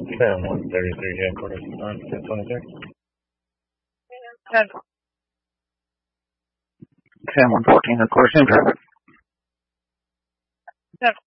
10 133 headquarters on 626. 10. 10 114 headquarters, same traffic. 10.